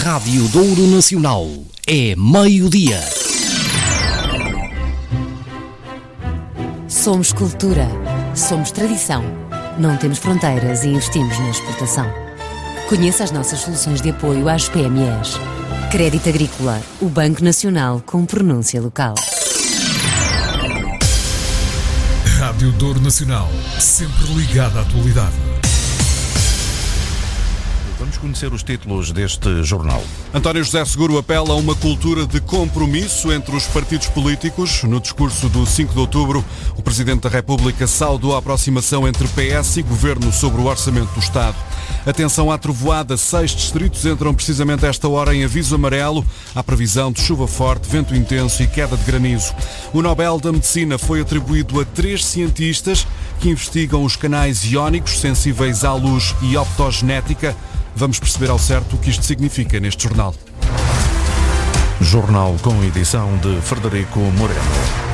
Rádio Douro Nacional. É meio-dia. Somos cultura. Somos tradição. Não temos fronteiras e investimos na exportação. Conheça as nossas soluções de apoio às PMEs. Crédito Agrícola, o Banco Nacional com pronúncia local. Rádio Douro Nacional, sempre ligada à atualidade. Vamos conhecer os títulos deste jornal. António José Seguro apela a uma cultura de compromisso entre os partidos políticos. No discurso do 5 de outubro, o Presidente da República saudou a aproximação entre PS e Governo sobre o orçamento do Estado. Atenção à trovoada, 6 distritos entram precisamente a esta hora em aviso amarelo. Há previsão de chuva forte, vento intenso e queda de granizo. O Nobel da Medicina foi atribuído a 3 cientistas que investigam os canais iónicos sensíveis à luz e optogenética. Vamos perceber ao certo o que isto significa neste jornal. Jornal com edição de Frederico Moreno.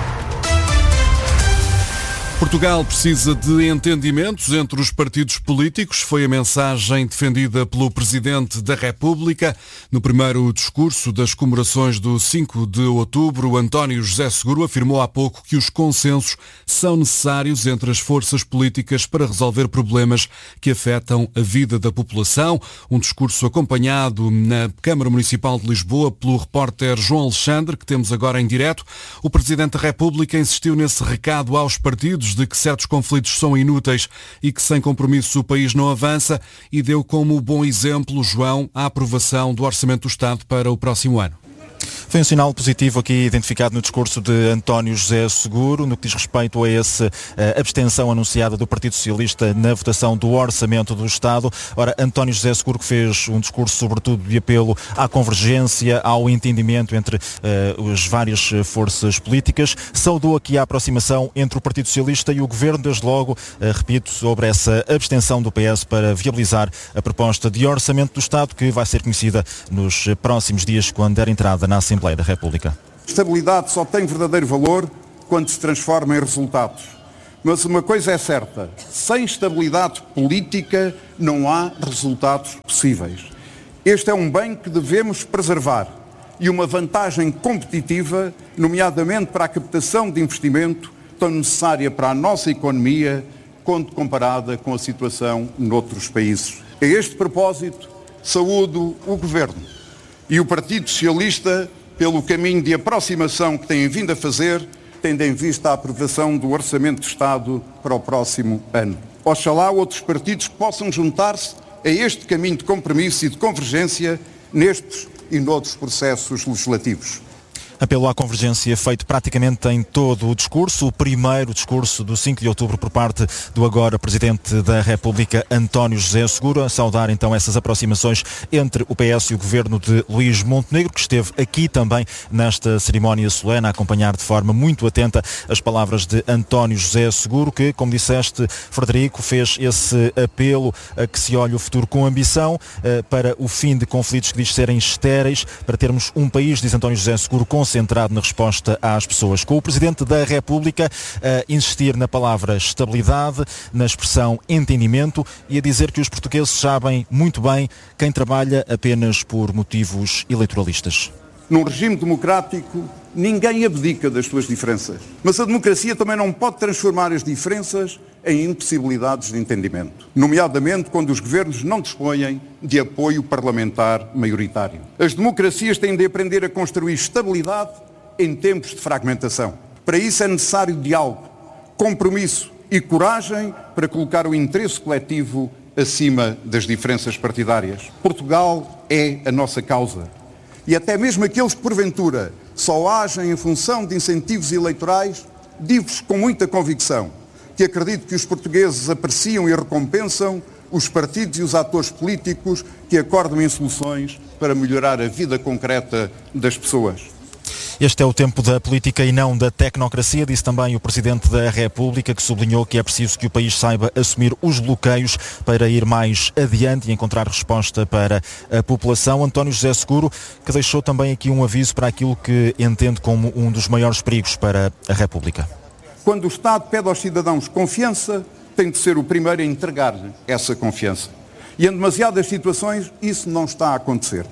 Portugal precisa de entendimentos entre os partidos políticos. Foi a mensagem defendida pelo Presidente da República. No primeiro discurso das comemorações do 5 de outubro, António José Seguro afirmou há pouco que os consensos são necessários entre as forças políticas para resolver problemas que afetam a vida da população. Um discurso acompanhado na Câmara Municipal de Lisboa pelo repórter João Alexandre, que temos agora em direto. O Presidente da República insistiu nesse recado aos partidos de que certos conflitos são inúteis e que sem compromisso o país não avança, e deu como bom exemplo, João, a aprovação do Orçamento do Estado para o próximo ano. Foi um sinal positivo aqui identificado no discurso de António José Seguro, no que diz respeito a essa abstenção anunciada do Partido Socialista na votação do Orçamento do Estado. Ora, António José Seguro, que fez um discurso sobretudo de apelo à convergência, ao entendimento entre as várias forças políticas, saudou aqui a aproximação entre o Partido Socialista e o Governo, desde logo, repito, sobre essa abstenção do PS para viabilizar a proposta de Orçamento do Estado, que vai ser conhecida nos próximos dias, quando der entrada na Assembleia da República. Estabilidade só tem verdadeiro valor quando se transforma em resultados. Mas uma coisa é certa, sem estabilidade política não há resultados possíveis. Este é um bem que devemos preservar e uma vantagem competitiva, nomeadamente para a captação de investimento tão necessária para a nossa economia quando comparada com a situação noutros países. A este propósito, saúdo o Governo e o Partido Socialista pelo caminho de aproximação que têm vindo a fazer, tendo em vista a aprovação do Orçamento de Estado para o próximo ano. Oxalá outros partidos possam juntar-se a este caminho de compromisso e de convergência nestes e noutros processos legislativos. Apelo à convergência feito praticamente em todo o discurso, o primeiro discurso do 5 de outubro por parte do agora Presidente da República, António José Seguro, a saudar então essas aproximações entre o PS e o Governo de Luís Montenegro, que esteve aqui também nesta cerimónia solene a acompanhar de forma muito atenta as palavras de António José Seguro, que, como disseste, Frederico, fez esse apelo a que se olhe o futuro com ambição para o fim de conflitos que diz serem estéreis, para termos um país, diz António José Seguro, concentrado na resposta às pessoas. Com o Presidente da República a insistir na palavra estabilidade, na expressão entendimento e a dizer que os portugueses sabem muito bem quem trabalha apenas por motivos eleitoralistas. Num regime democrático, ninguém abdica das suas diferenças. Mas a democracia também não pode transformar as diferenças em impossibilidades de entendimento, nomeadamente quando os governos não dispõem de apoio parlamentar maioritário. As democracias têm de aprender a construir estabilidade em tempos de fragmentação. Para isso é necessário diálogo, compromisso e coragem para colocar o interesse coletivo acima das diferenças partidárias. Portugal é a nossa causa. E até mesmo aqueles que, porventura, só agem em função de incentivos eleitorais, digo-vos com muita convicção que acredito que os portugueses apreciam e recompensam os partidos e os atores políticos que acordam em soluções para melhorar a vida concreta das pessoas. Este é o tempo da política e não da tecnocracia, disse também o Presidente da República, que sublinhou que é preciso que o país saiba assumir os bloqueios para ir mais adiante e encontrar resposta para a população. António José Seguro, que deixou também aqui um aviso para aquilo que entende como um dos maiores perigos para a República. Quando o Estado pede aos cidadãos confiança, tem de ser o primeiro a entregar-lhe essa confiança. E em demasiadas situações isso não está a acontecer.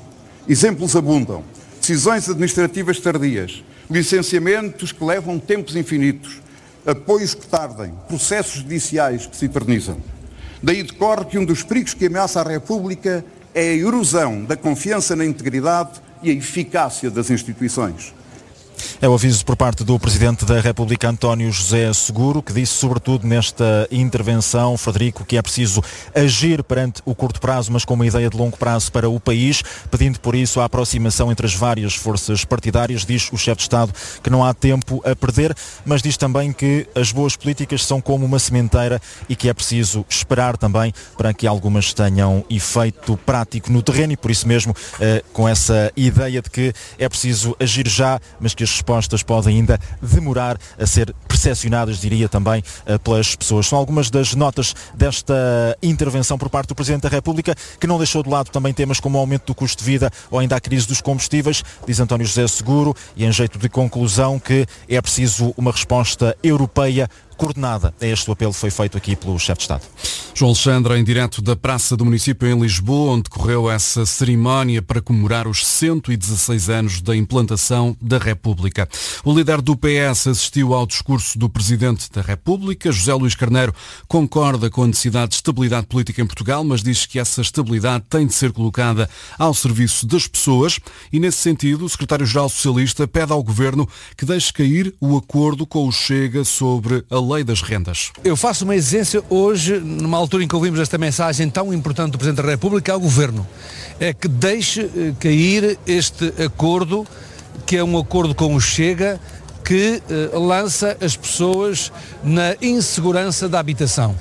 Exemplos abundam. Decisões administrativas tardias, licenciamentos que levam tempos infinitos, apoios que tardem, processos judiciais que se eternizam. Daí decorre que um dos perigos que ameaça a República é a erosão da confiança na integridade e a eficácia das instituições. É o aviso por parte do Presidente da República, António José Seguro, que disse sobretudo nesta intervenção, Frederico, que é preciso agir perante o curto prazo, mas com uma ideia de longo prazo para o país, pedindo por isso a aproximação entre as várias forças partidárias. Diz o chefe de Estado que não há tempo a perder, mas diz também que as boas políticas são como uma sementeira e que é preciso esperar também para que algumas tenham efeito prático no terreno e por isso mesmo com essa ideia de que é preciso agir já, mas que as respostas podem ainda demorar a ser percepcionadas, diria também, pelas pessoas. São algumas das notas desta intervenção por parte do Presidente da República, que não deixou de lado também temas como o aumento do custo de vida ou ainda a crise dos combustíveis. Diz António José Seguro, e em jeito de conclusão, que é preciso uma resposta europeia coordenada. Este o apelo foi feito aqui pelo chefe de Estado. João Alexandre, em direto da Praça do Município em Lisboa, onde decorreu essa cerimónia para comemorar os 116 anos da implantação da República. O líder do PS assistiu ao discurso do Presidente da República. José Luís Carneiro concorda com a necessidade de estabilidade política em Portugal, mas diz que essa estabilidade tem de ser colocada ao serviço das pessoas e, nesse sentido, o Secretário-Geral Socialista pede ao Governo que deixe cair o acordo com o Chega sobre a lei das rendas. Eu faço uma exigência hoje, numa altura em que ouvimos esta mensagem tão importante do Presidente da República ao Governo, é que deixe cair este acordo, que é um acordo com o Chega, que lança as pessoas na insegurança da habitação.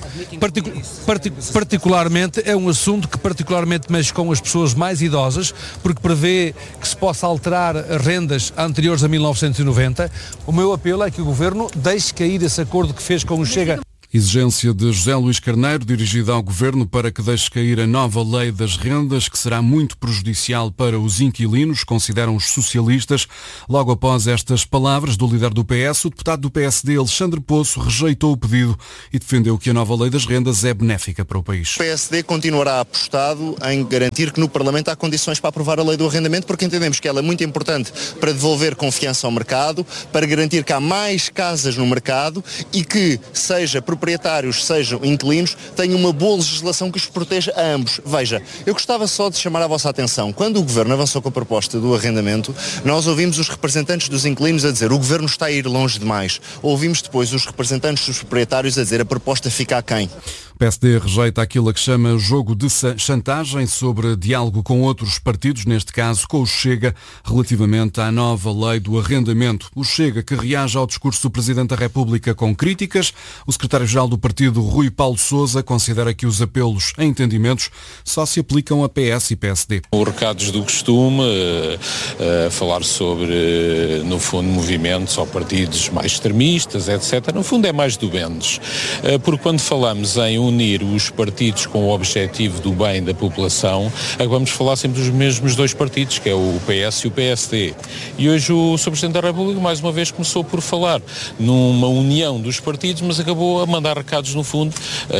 Particularmente, é um assunto que particularmente mexe com as pessoas mais idosas, porque prevê que se possa alterar rendas anteriores a 1990. O meu apelo é que o Governo deixe cair esse acordo que fez com o Chega. Exigência de José Luís Carneiro, dirigida ao Governo para que deixe cair a nova lei das rendas, que será muito prejudicial para os inquilinos, consideram os socialistas. Logo após estas palavras do líder do PS, o deputado do PSD, Alexandre Poço, rejeitou o pedido e defendeu que a nova lei das rendas é benéfica para o país. O PSD continuará apostado em garantir que no Parlamento há condições para aprovar a lei do arrendamento, porque entendemos que ela é muito importante para devolver confiança ao mercado, para garantir que há mais casas no mercado e que, seja proprietários, sejam inquilinos, tenham uma boa legislação que os proteja a ambos. Veja, eu gostava só de chamar a vossa atenção. Quando o Governo avançou com a proposta do arrendamento, nós ouvimos os representantes dos inquilinos a dizer o Governo está a ir longe demais. Ouvimos depois os representantes dos proprietários a dizer a proposta fica aquém. O PSD rejeita aquilo a que chama jogo de chantagem sobre diálogo com outros partidos, neste caso com o Chega, relativamente à nova lei do arrendamento. O Chega, que reage ao discurso do Presidente da República com críticas. O secretário-geral do partido, Rui Paulo Sousa, considera que os apelos a entendimentos só se aplicam a PS e PSD. Os recados do costume, falar sobre, no fundo, movimentos ou partidos mais extremistas, etc. No fundo é mais do Bendes. Porque quando falamos em unir os partidos com o objetivo do bem da população, vamos falar sempre dos mesmos dois partidos, que é o PS e o PSD. E hoje o Sr. Presidente da República, mais uma vez, começou por falar numa união dos partidos, mas acabou a mandar recados, no fundo,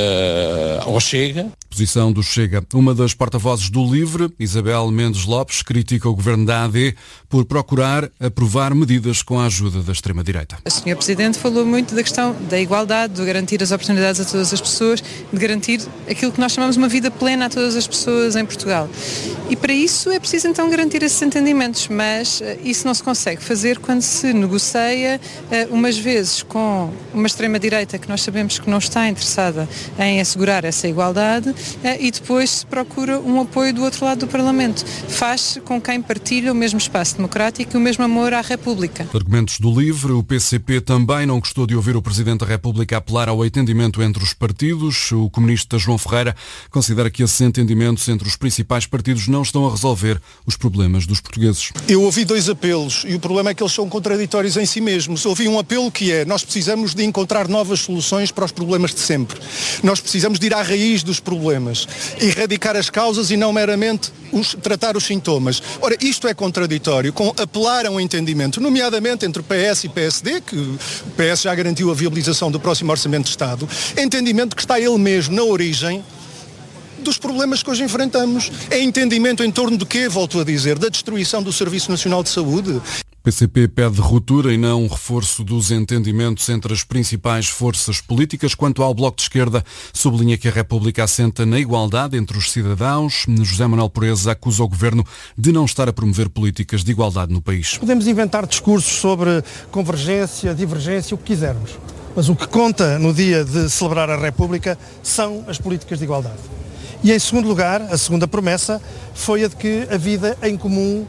ao Chega. Posição do Chega. Uma das porta-vozes do LIVRE, Isabel Mendes Lopes, critica o governo da AD por procurar aprovar medidas com a ajuda da extrema-direita. O Sr. Presidente falou muito da questão da igualdade, de garantir as oportunidades a todas as pessoas, de garantir aquilo que nós chamamos uma vida plena a todas as pessoas em Portugal. E para isso é preciso então garantir esses entendimentos, mas isso não se consegue fazer quando se negocia umas vezes com uma extrema-direita que nós sabemos que não está interessada em assegurar essa igualdade e depois se procura um apoio do outro lado do Parlamento. Faz-se com quem partilha o mesmo espaço democrático e o mesmo amor à República. Argumentos do LIVRE, o PCP também não gostou de ouvir o Presidente da República apelar ao entendimento entre os partidos. O comunista João Ferreira considera que esses entendimentos entre os principais partidos não estão a resolver os problemas dos portugueses. Eu ouvi dois apelos e o problema é que eles são contraditórios em si mesmos. Ouvi um apelo que é: nós precisamos de encontrar novas soluções para os problemas de sempre. Nós precisamos de ir à raiz dos problemas, erradicar as causas e não meramente tratar os sintomas. Ora, isto é contraditório com apelar a um entendimento, nomeadamente entre PS e PSD, que o PS já garantiu a viabilização do próximo Orçamento de Estado, entendimento que está ele mesmo na origem dos problemas que hoje enfrentamos. É entendimento em torno do quê, volto a dizer? Da destruição do Serviço Nacional de Saúde. O PCP pede ruptura e não um reforço dos entendimentos entre as principais forças políticas. Quanto ao Bloco de Esquerda, sublinha que a República assenta na igualdade entre os cidadãos. José Manuel Pureza acusa o Governo de não estar a promover políticas de igualdade no país. Podemos inventar discursos sobre convergência, divergência, o que quisermos. Mas o que conta no dia de celebrar a República são as políticas de igualdade. E em segundo lugar, a segunda promessa foi a de que a vida em comum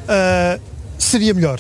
seria melhor.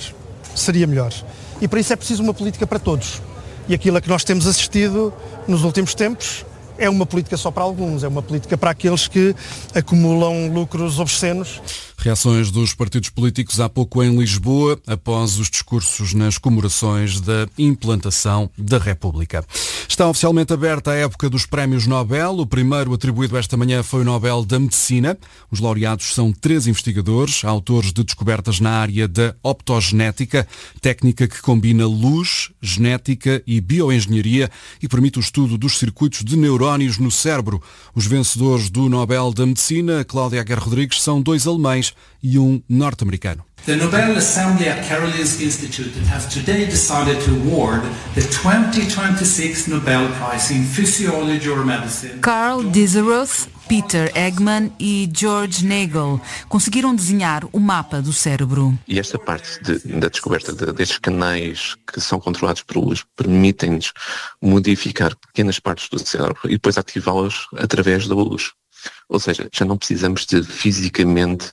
E para isso é preciso uma política para todos. E aquilo a que nós temos assistido nos últimos tempos é uma política só para alguns, é uma política para aqueles que acumulam lucros obscenos. Reações dos partidos políticos há pouco em Lisboa, após os discursos nas comemorações da implantação da República. Está oficialmente aberta a época dos prémios Nobel. O primeiro atribuído esta manhã foi o Nobel da Medicina. Os laureados são 3 investigadores, autores de descobertas na área da optogenética, técnica que combina luz, genética e bioengenharia e permite o estudo dos circuitos de neurónios no cérebro. Os vencedores do Nobel da Medicina, Cláudia Aguirre Rodrigues, são 2 alemães e um norte-americano. The Nobel Assembly at Karolinska Institute has today decided to award the 2026 Nobel Prize in Physiology or Medicine. Carl Dieseroth, Peter Eggman e George Nagel conseguiram desenhar o mapa do cérebro. E esta parte da descoberta destes canais que são controlados por luz permitem-nos modificar pequenas partes do cérebro e depois ativá-los através da luz. Ou seja, já não precisamos de fisicamente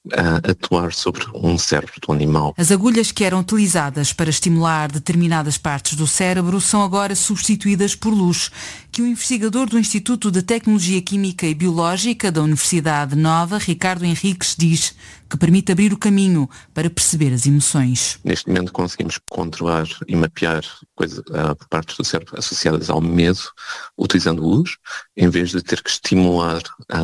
atuar sobre um cérebro do animal. As agulhas que eram utilizadas para estimular determinadas partes do cérebro são agora substituídas por luz, que o investigador do Instituto de Tecnologia Química e Biológica da Universidade Nova, Ricardo Henriques, diz que permite abrir o caminho para perceber as emoções. Neste momento conseguimos controlar e mapear partes do cérebro associadas ao medo, utilizando luz, em vez de ter que estimular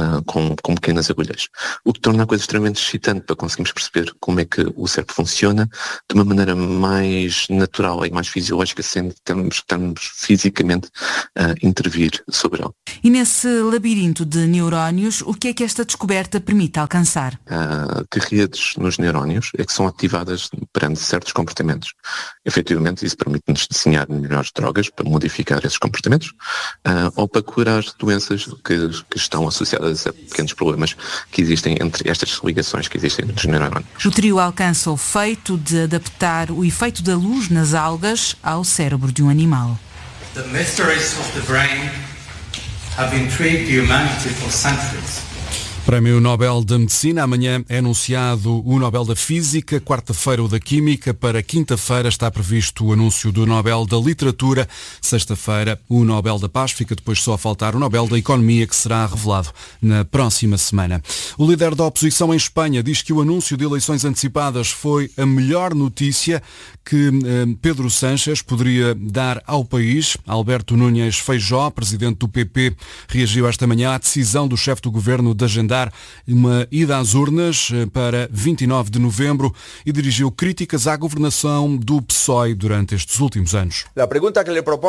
com pequenas agulhas. O que torna a coisa extremamente excitante para conseguirmos perceber como é que o cérebro funciona de uma maneira mais natural e mais fisiológica, sem termos fisicamente intervir sobre ele. E nesse labirinto de neurónios, o que é que esta descoberta permite alcançar? Que redes nos neurónios é que são ativadas perante certos comportamentos. Efetivamente, isso permite-nos desenhar melhores drogas para modificar esses comportamentos ou para curar doenças que estão associadas a pequenos problemas que existem entre estas ligações que existem entre os neurónios. O trio alcança o feito de adaptar o efeito da luz nas algas ao cérebro de um animal. The mysteries of the brain have intrigued humanity for centuries. Prémio Nobel da Medicina. Amanhã é anunciado o Nobel da Física, quarta-feira o da Química, para quinta-feira está previsto o anúncio do Nobel da Literatura, sexta-feira o Nobel da Paz, fica depois só a faltar o Nobel da Economia, que será revelado na próxima semana. O líder da oposição em Espanha diz que o anúncio de eleições antecipadas foi a melhor notícia que Pedro Sánchez poderia dar ao país. Alberto Núñez Feijóo, presidente do PP, reagiu esta manhã à decisão do chefe do governo de agendar uma ida às urnas para 29 de novembro e dirigiu críticas à governação do PSOE durante estes últimos anos. A pergunta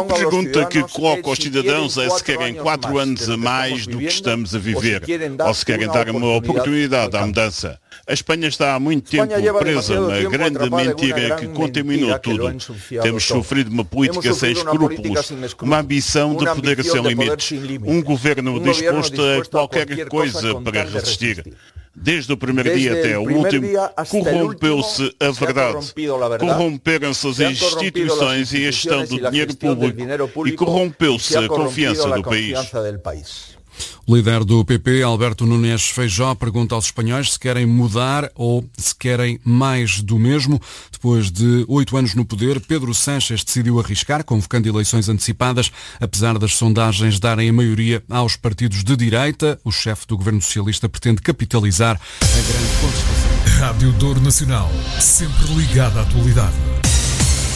que coloco aos cidadãos é se querem 4 anos a mais do que estamos a viver ou se querem dar uma oportunidade à mudança. A Espanha está há muito tempo presa na grande mentira que contaminou tudo. Temos sofrido uma política sem escrúpulos, uma ambição de poder sem limites, um governo disposto a qualquer coisa para resistir. Desde o primeiro dia até o último, corrompeu-se a verdade. Corromperam-se as instituições e a gestão do dinheiro público e corrompeu-se a confiança do país. O líder do PP, Alberto Núñez Feijóo, pergunta aos espanhóis se querem mudar ou se querem mais do mesmo. Depois de 8 anos no poder, Pedro Sánchez decidiu arriscar, convocando eleições antecipadas, apesar das sondagens darem a maioria aos partidos de direita. O chefe do governo socialista pretende capitalizar a grande contestação. Rádio Douro Nacional, sempre ligada à atualidade.